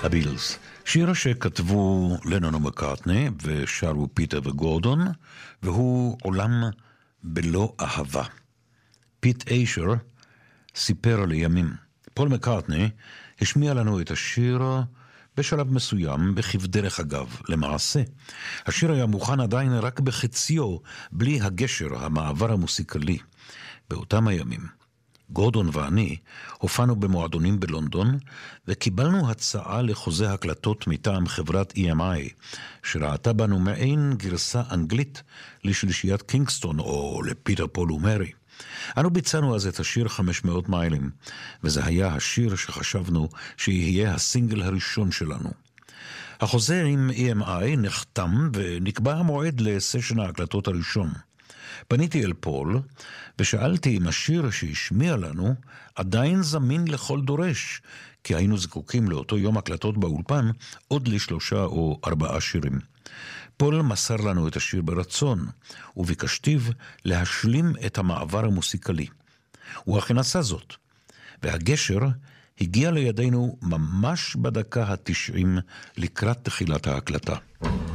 הבילס, שיר שכתבו לנון ומקארטני ושרו פיטר וגורדון, והוא עולם בלא אהבה. פיט איישר סיפר לימים. פול מקארטני השמיע לנו את השיר בשלב מסוים בכבדרך אגב. למעשה, השיר היה מוכן עדיין רק בחציו, בלי הגשר, המעבר המוסיקלי. באותם הימים, גורדון ואני הופענו במועדונים בלונדון, וקיבלנו הצעה לחוזה הקלטות מטעם חברת EMI, שראתה בנו מעין גרסה אנגלית לשלישיית קינגסטון או לפיטר פול ומרי. אנו ביצענו אז את השיר 500 מיילים, וזה היה השיר שחשבנו שיהיה הסינגל הראשון שלנו. החוזה עם EMI נחתם ונקבע המועד לסשן ההקלטות הראשון. פניתי אל פול ושאלתי אם השיר שהשמיע לנו עדיין זמין לכל דורש, כי היינו זקוקים לאותו יום הקלטות באולפן עוד ל3 או 4 שירים. פול מסר לנו את השיר ברצון, וביקשתיו להשלים את המעבר המוסיקלי. הוא אכן עשה זאת, והגשר הגיע לידינו ממש בדקה ה-90 לקראת תחילת ההקלטה.